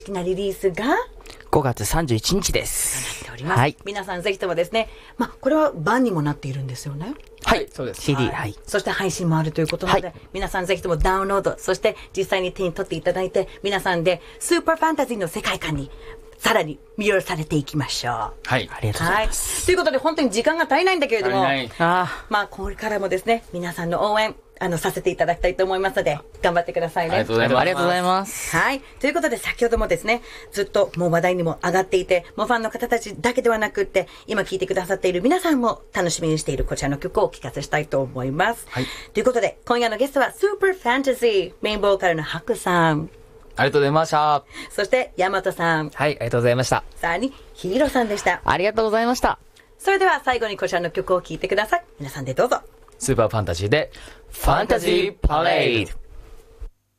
なリリースが 5月31日です。 なっております。はい、皆さんぜひともですね、これは版にもなっているんですよね。 はい、そうです。CD、はい。 そして配信もあるということなので、皆さんぜひともダウンロード、そして実際に手に取っていただいて、皆さんでスーパーファンタジーの世界観にさらに魅了されていきましょう。 はい、ありがとうございます。 ということで本当に時間が足りないんだけれども、これからもですね、皆さんの応援、させていただきたいと思いますので、頑張ってくださいね。 ありがとうございます。ありがとうございます。 はい。ということで、先ほどもですね、ずっともう話題にも上がっていて、もうファンの方たちだけではなくって、今聴いてくださっている皆さんも楽しみにしているこちらの曲を聴かせしたいと思います。はい。ということで、今夜のゲストは、スーパーファンタジー、メインボーカルのハクさん。 ありがとうございました。 そして、ヤマトさん。 はい、ありがとうございました。 さらに、ヒーローさんでした。 ありがとうございました。 それでは最後にこちらの曲を聴いてください。皆さんでどうぞ。 スーパーファンタジーで、ファンタジーパレード。